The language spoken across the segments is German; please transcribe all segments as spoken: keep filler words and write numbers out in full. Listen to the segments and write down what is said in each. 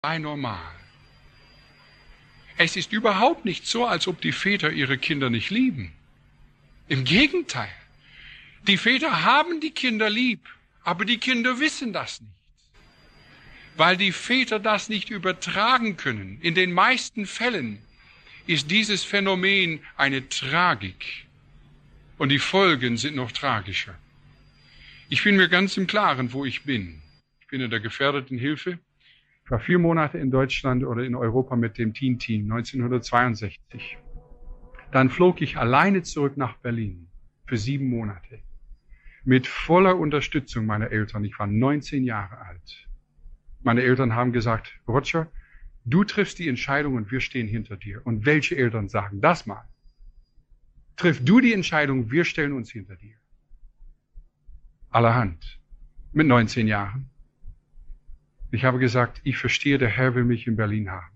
sei normal. Es ist überhaupt nicht so, als ob die Väter ihre Kinder nicht lieben. Im Gegenteil. Die Väter haben die Kinder lieb, aber die Kinder wissen das nicht. Weil die Väter das nicht übertragen können. In den meisten Fällen ist dieses Phänomen eine Tragik. Und die Folgen sind noch tragischer. Ich bin mir ganz im Klaren, wo ich bin. Ich bin in der gefährdeten Hilfe. Ich war vier Monate in Deutschland oder in Europa mit dem Teen-Team neunzehnhundertzweiundsechzig. Dann flog ich alleine zurück nach Berlin für sieben Monate. Mit voller Unterstützung meiner Eltern. Ich war neunzehn Jahre alt. Meine Eltern haben gesagt, Roger, du triffst die Entscheidung und wir stehen hinter dir. Und welche Eltern sagen das mal? Triff du die Entscheidung, wir stellen uns hinter dir. Allerhand. Mit neunzehn Jahren. Ich habe gesagt, ich verstehe, der Herr will mich in Berlin haben.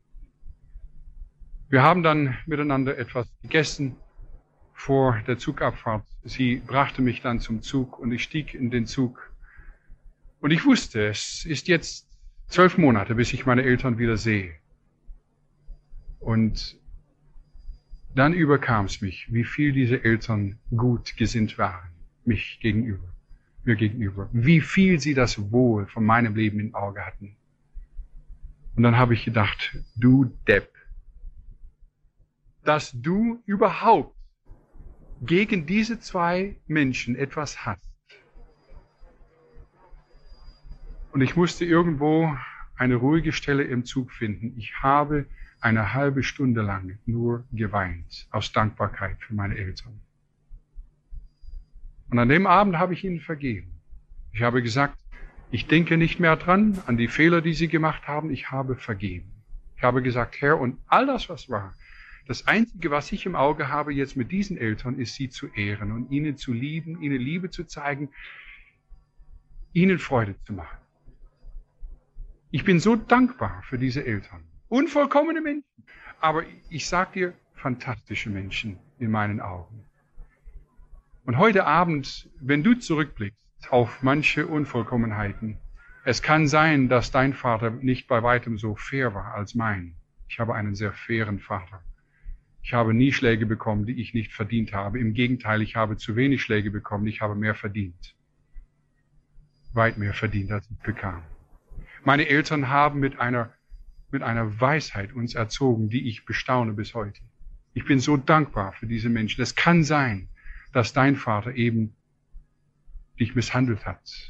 Wir haben dann miteinander etwas gegessen vor der Zugabfahrt. Sie brachte mich dann zum Zug und ich stieg in den Zug. Und ich wusste, es ist jetzt zwölf Monate, bis ich meine Eltern wieder sehe. Und dann überkam es mich, wie viel diese Eltern gut gesinnt waren, mich gegenüber, mir gegenüber. Wie viel sie das Wohl von meinem Leben im Auge hatten. Und dann habe ich gedacht, du Depp, dass du überhaupt gegen diese zwei Menschen etwas hast. Und ich musste irgendwo eine ruhige Stelle im Zug finden. Ich habe eine halbe Stunde lang nur geweint, aus Dankbarkeit für meine Eltern. Und an dem Abend habe ich ihnen vergeben. Ich habe gesagt, ich denke nicht mehr dran, an die Fehler, die sie gemacht haben. Ich habe vergeben. Ich habe gesagt, Herr, und all das, was war, das Einzige, was ich im Auge habe jetzt mit diesen Eltern, ist, sie zu ehren und ihnen zu lieben, ihnen Liebe zu zeigen, ihnen Freude zu machen. Ich bin so dankbar für diese Eltern. Unvollkommene Menschen. Aber ich sag dir, fantastische Menschen in meinen Augen. Und heute Abend, wenn du zurückblickst auf manche Unvollkommenheiten, es kann sein, dass dein Vater nicht bei weitem so fair war als mein. Ich habe einen sehr fairen Vater. Ich habe nie Schläge bekommen, die ich nicht verdient habe. Im Gegenteil, ich habe zu wenig Schläge bekommen, ich habe mehr verdient. Weit mehr verdient, als ich bekam. Meine Eltern haben mit einer, mit einer Weisheit uns erzogen, die ich bestaune bis heute. Ich bin so dankbar für diese Menschen. Es kann sein, dass dein Vater eben dich misshandelt hat,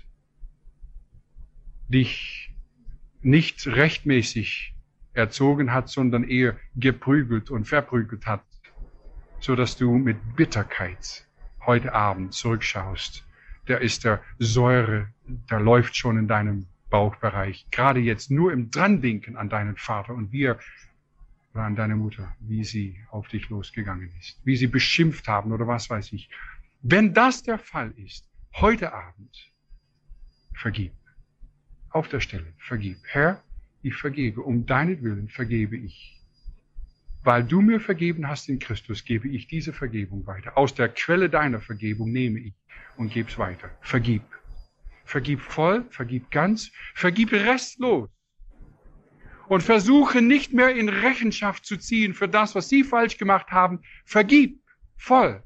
dich nicht rechtmäßig erzogen hat, sondern eher geprügelt und verprügelt hat, so dass du mit Bitterkeit heute Abend zurückschaust. Der ist der Säure, der läuft schon in deinem Bauchbereich, gerade jetzt nur im Drandenken an deinen Vater und wie er, oder an deine Mutter, wie sie auf dich losgegangen ist, wie sie beschimpft haben oder was weiß ich. Wenn das der Fall ist, heute Abend, vergib. Auf der Stelle, vergib. Herr, ich vergebe, um deinetwillen vergebe ich. Weil du mir vergeben hast in Christus, gebe ich diese Vergebung weiter. Aus der Quelle deiner Vergebung nehme ich und gebe es weiter. Vergib. Vergib voll, vergib ganz, vergib restlos. Und versuche nicht mehr in Rechenschaft zu ziehen für das, was sie falsch gemacht haben. Vergib voll.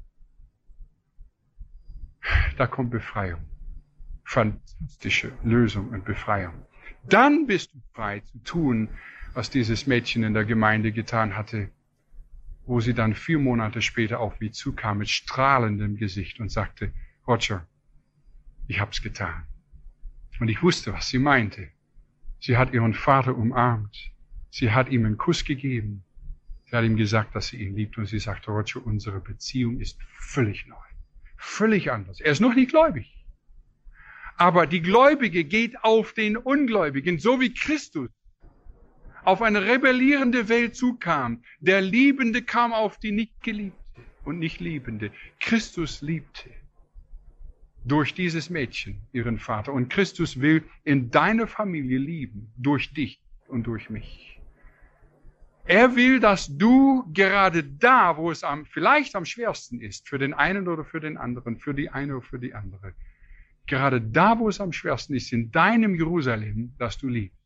Da kommt Befreiung. Fantastische Lösung und Befreiung. Dann bist du frei zu tun, was dieses Mädchen in der Gemeinde getan hatte, wo sie dann vier Monate später auf mich zukam mit strahlendem Gesicht und sagte, Roger, ich hab's getan. Und ich wusste, was sie meinte. Sie hat ihren Vater umarmt. Sie hat ihm einen Kuss gegeben. Sie hat ihm gesagt, dass sie ihn liebt. Und sie sagte, Roger, unsere Beziehung ist völlig neu. Völlig anders. Er ist noch nicht gläubig. Aber die Gläubige geht auf den Ungläubigen, so wie Christus auf eine rebellierende Welt zukam. Der Liebende kam auf die Nicht-Geliebte und Nicht-Liebende. Christus liebte durch dieses Mädchen ihren Vater. Und Christus will in deiner Familie lieben, durch dich und durch mich. Er will, dass du gerade da, wo es am, vielleicht am schwersten ist, für den einen oder für den anderen, für die eine oder für die andere, gerade da, wo es am schwersten ist, in deinem Jerusalem, dass du liebst.